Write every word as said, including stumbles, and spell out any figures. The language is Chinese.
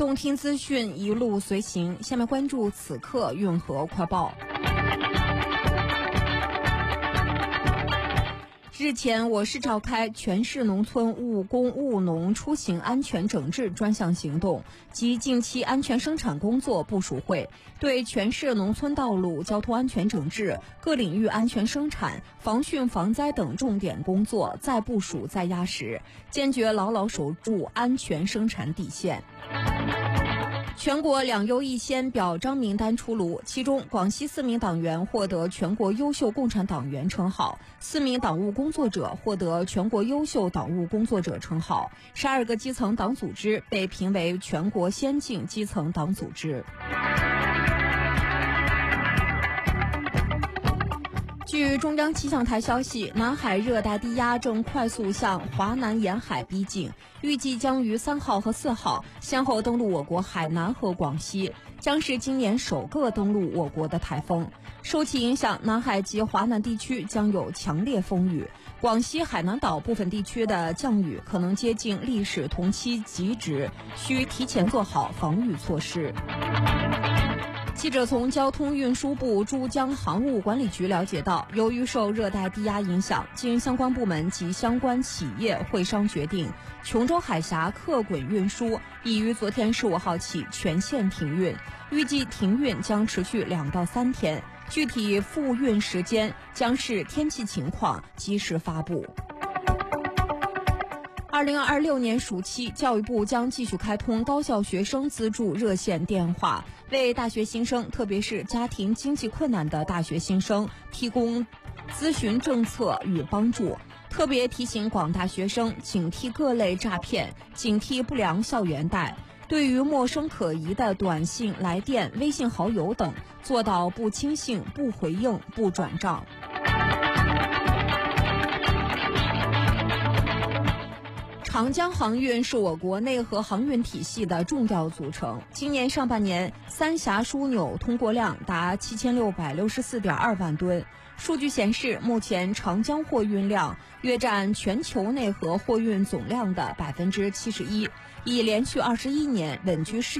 动听资讯一路随行，下面关注此刻运河快报。日前，我市召开全市农村务工务农出行安全整治专项行动及近期安全生产工作部署会，对全市农村道路交通安全整治、各领域安全生产、防汛防灾等重点工作再部署再压实，坚决牢牢守住安全生产底线。全国两优一先表彰名单出炉，其中广西四名党员获得全国优秀共产党员称号，四名党务工作者获得全国优秀党务工作者称号，十二个基层党组织被评为全国先进基层党组织。据中央气象台消息，南海热带低压正快速向华南沿海逼近，预计将于三号和四号先后登陆我国海南和广西，将是今年首个登陆我国的台风。受其影响，南海及华南地区将有强烈风雨，广西海南岛部分地区的降雨可能接近历史同期极值，需提前做好防御措施。记者从交通运输部珠江航务管理局了解到，由于受热带低压影响，经相关部门及相关企业会商决定，琼州海峡客滚运输已于昨天十五号起全线停运，预计停运将持续两到三天，具体复运时间将视天气情况及时发布。二零二六年暑期，教育部将继续开通高校学生资助热线电话，为大学新生，特别是家庭经济困难的大学新生提供咨询政策与帮助。特别提醒广大学生警惕各类诈骗，警惕不良校园贷，对于陌生可疑的短信、来电、微信好友等，做到不轻信、不回应、不转账。长江航运是我国内河航运体系的重要组成。今年上半年，三峡枢纽通过量达七千六百六十四点二万吨。数据显示，目前长江货运量约占全球内河货运总量的百分之七十一，已连续二十一年稳居世